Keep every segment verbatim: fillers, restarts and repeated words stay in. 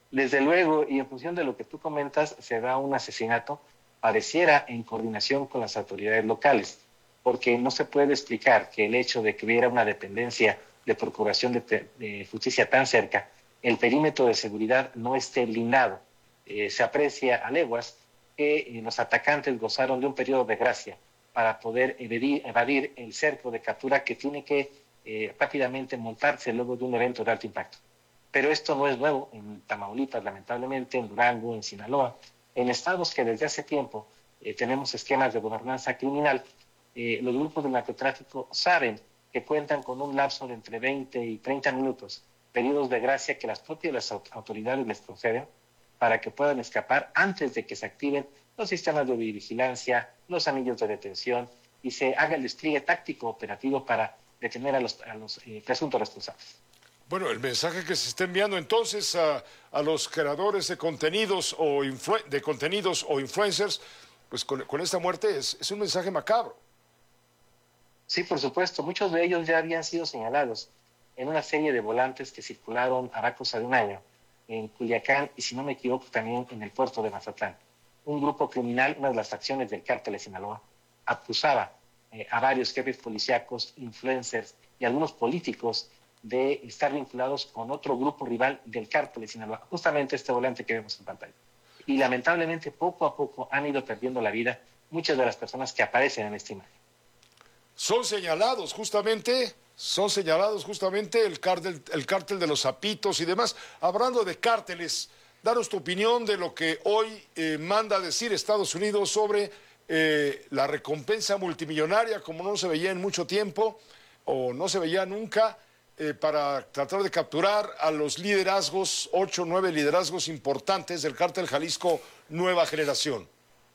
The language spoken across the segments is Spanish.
Desde luego, y en función de lo que tú comentas, se da un asesinato, pareciera en coordinación con las autoridades locales, porque no se puede explicar que el hecho de que hubiera una dependencia de procuración de, de justicia tan cerca, el perímetro de seguridad no esté blindado. Eh, se aprecia a leguas que eh, los atacantes gozaron de un periodo de gracia para poder evadir, evadir el cerco de captura que tiene que eh, rápidamente montarse luego de un evento de alto impacto. Pero esto no es nuevo en Tamaulipas, lamentablemente, en Durango, en Sinaloa, en estados que desde hace tiempo eh, tenemos esquemas de gobernanza criminal. Eh, los grupos de narcotráfico saben que cuentan con un lapso de entre veinte y treinta minutos, periodos de gracia que las propias las autoridades les conceden para que puedan escapar antes de que se activen los sistemas de vigilancia, los anillos de detención y se haga el despliegue táctico operativo para detener a los, a los eh, presuntos responsables. Bueno, el mensaje que se está enviando entonces a, a los creadores de contenidos o, de contenidos o influencers, pues con, con esta muerte es, es un mensaje macabro. Sí, por supuesto. Muchos de ellos ya habían sido señalados en una serie de volantes que circularon a cosa de un año en Culiacán y, si no me equivoco, también en el puerto de Mazatlán. Un grupo criminal, una de las facciones del cártel de Sinaloa, acusaba eh, a varios jefes policíacos, influencers y algunos políticos de estar vinculados con otro grupo rival del cártel de Sinaloa, justamente este volante que vemos en pantalla. Y lamentablemente poco a poco han ido perdiendo la vida muchas de las personas que aparecen en esta imagen. Son señalados justamente, son señalados justamente el cártel, el cártel de los Zapitos y demás. Hablando de cárteles, danos tu opinión de lo que hoy eh, manda a decir Estados Unidos sobre eh, la recompensa multimillonaria, como no se veía en mucho tiempo, o no se veía nunca, Eh, para tratar de capturar a los liderazgos, ocho o nueve liderazgos importantes del cártel Jalisco Nueva Generación.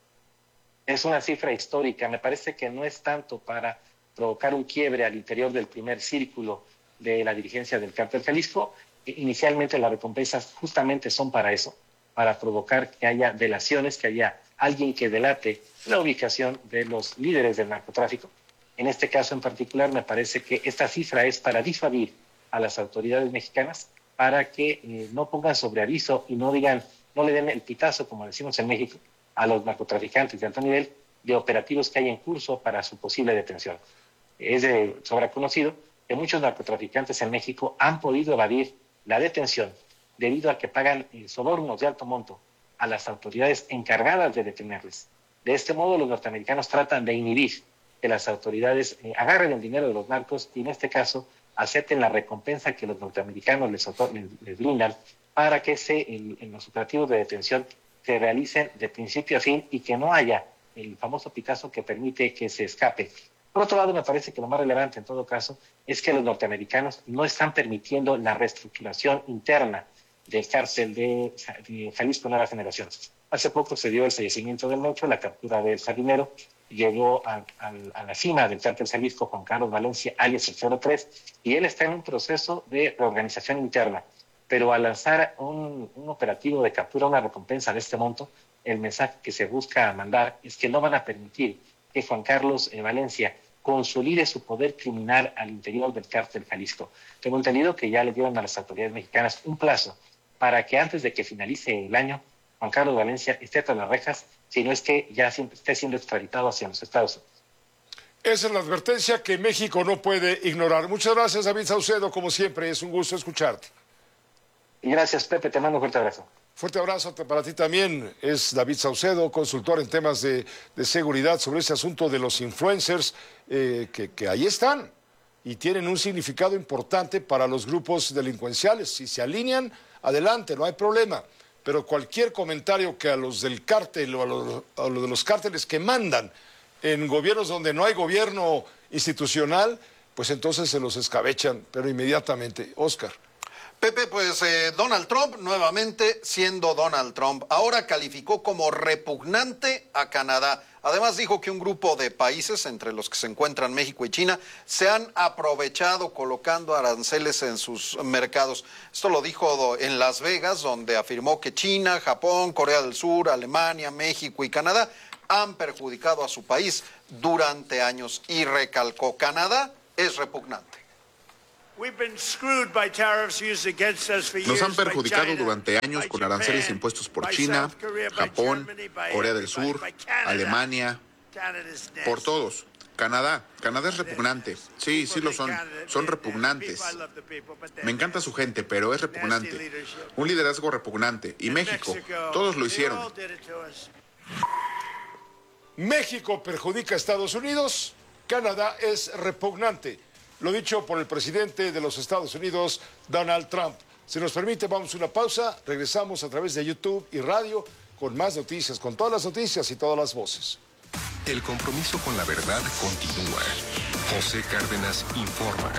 Es una cifra histórica. Me parece que no es tanto para provocar un quiebre al interior del primer círculo de la dirigencia del cártel Jalisco. Inicialmente las recompensas justamente son para eso, para provocar que haya delaciones, que haya alguien que delate la ubicación de los líderes del narcotráfico. En este caso en particular me parece que esta cifra es para disuadir a las autoridades mexicanas para que eh, no pongan sobre aviso y no digan, no le den el pitazo, como decimos en México, a los narcotraficantes de alto nivel de operativos que hay en curso para su posible detención. Es de sobra conocido que muchos narcotraficantes en México han podido evadir la detención debido a que pagan eh, sobornos de alto monto a las autoridades encargadas de detenerles. De este modo los norteamericanos tratan de inhibir que las autoridades eh, agarren el dinero de los narcos y en este caso acepten la recompensa que los norteamericanos les, les, les brindan para que se, en, en los operativos de detención se realicen de principio a fin y que no haya el famoso pitazo que permite que se escape. Por otro lado, me parece que lo más relevante en todo caso es que los norteamericanos no están permitiendo la reestructuración interna del cártel de, de Jalisco Nueva Generación. Hace poco se dio el fallecimiento del Mocho, la captura del jardinero, llegó a, a, a la cima del cártel Jalisco Juan Carlos Valencia, alias el cero tres, y él está en un proceso de reorganización interna. Pero al lanzar un, un operativo de captura, una recompensa de este monto, el mensaje que se busca mandar es que no van a permitir que Juan Carlos eh, Valencia consolide su poder criminal al interior del cártel Jalisco. Tengo entendido que ya le dieron a las autoridades mexicanas un plazo para que antes de que finalice el año, Juan Carlos Valencia esté tras las rejas, si no es que ya esté siendo extraditado hacia los Estados Unidos. Esa es la advertencia que México no puede ignorar. Muchas gracias, David Saucedo, como siempre, es un gusto escucharte. Y gracias, Pepe, te mando un fuerte abrazo. Fuerte abrazo para ti también. Es David Saucedo, consultor en temas de, de seguridad sobre ese asunto de los influencers, eh, que, que ahí están y tienen un significado importante para los grupos delincuenciales. Si se alinean, adelante, no hay problema. Pero cualquier comentario que a los del cártel o a los, a los de los cárteles que mandan en gobiernos donde no hay gobierno institucional, pues entonces se los escabechan, pero inmediatamente. Oscar. Pepe, pues eh, Donald Trump, nuevamente siendo Donald Trump, ahora calificó como repugnante a Canadá. Además dijo que un grupo de países, entre los que se encuentran México y China, se han aprovechado colocando aranceles en sus mercados. Esto lo dijo en Las Vegas, donde afirmó que China, Japón, Corea del Sur, Alemania, México y Canadá han perjudicado a su país durante años y recalcó: Canadá es repugnante. Nos han perjudicado durante años con aranceles impuestos por China, Japón, Corea del Sur, Alemania, por todos. Canadá. Canadá es repugnante. Sí, sí lo son. Son repugnantes. Me encanta su gente, pero es repugnante. Un liderazgo repugnante. Y México. Todos lo hicieron. México perjudica a Estados Unidos. Canadá es repugnante. Lo dicho por el presidente de los Estados Unidos, Donald Trump. Si nos permite, vamos a una pausa. Regresamos a través de YouTube y radio con más noticias, con todas las noticias y todas las voces. El compromiso con la verdad continúa. José Cárdenas informa.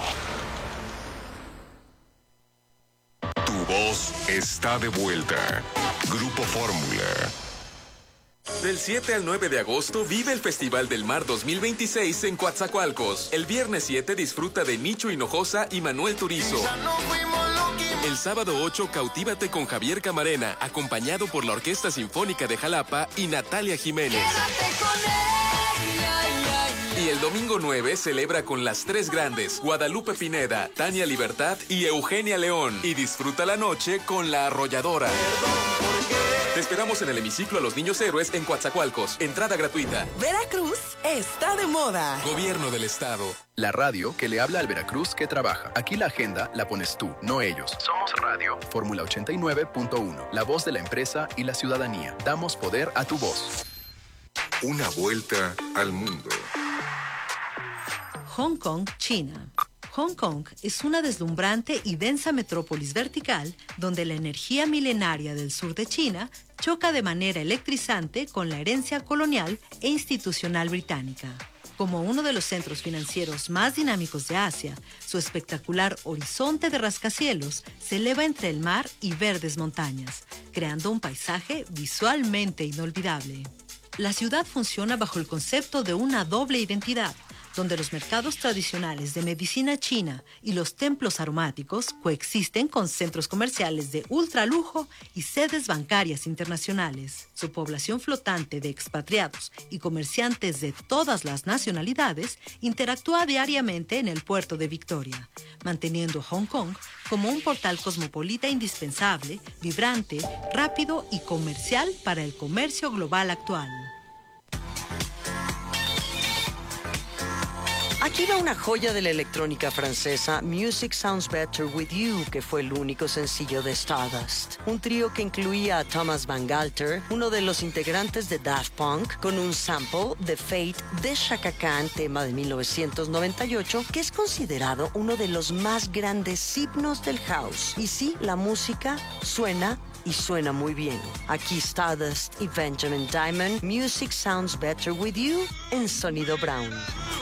Tu voz está de vuelta. Grupo Fórmula. Del siete al nueve de agosto vive el Festival del Mar dos mil veintiséis en Coatzacoalcos. El viernes siete disfruta de Nicho Hinojosa y Manuel Turizo. El sábado ocho cautívate con Javier Camarena, acompañado por la Orquesta Sinfónica de Jalapa y Natalia Jiménez. Y el domingo nueve celebra con las tres grandes, Guadalupe Pineda, Tania Libertad y Eugenia León. Y disfruta la noche con La Arrolladora. Te esperamos en el hemiciclo a los Niños Héroes en Coatzacoalcos. Entrada gratuita. Veracruz está de moda. Gobierno del Estado. La radio que le habla al Veracruz que trabaja. Aquí la agenda la pones tú, no ellos. Somos radio. Fórmula ochenta y nueve punto uno. La voz de la empresa y la ciudadanía. Damos poder a tu voz. Una vuelta al mundo. Hong Kong, China. Hong Kong es una deslumbrante y densa metrópolis vertical donde la energía milenaria del sur de China choca de manera electrizante con la herencia colonial e institucional británica. Como uno de los centros financieros más dinámicos de Asia, su espectacular horizonte de rascacielos se eleva entre el mar y verdes montañas, creando un paisaje visualmente inolvidable. La ciudad funciona bajo el concepto de una doble identidad, donde los mercados tradicionales de medicina china y los templos aromáticos coexisten con centros comerciales de ultralujo y sedes bancarias internacionales. Su población flotante de expatriados y comerciantes de todas las nacionalidades interactúa diariamente en el puerto de Victoria, manteniendo a Hong Kong como un portal cosmopolita indispensable, vibrante, rápido y comercial para el comercio global actual. Aquí va una joya de la electrónica francesa, Music Sounds Better With You, que fue el único sencillo de Stardust. Un trío que incluía a Thomas Van Galter, uno de los integrantes de Daft Punk, con un sample de Fate de Chaka Khan, tema de mil novecientos noventa y ocho, que es considerado uno de los más grandes himnos del house. Y sí, la música suena y suena muy bien. Aquí Stardust y Benjamin Diamond, Music Sounds Better With You, en Sonido Brown.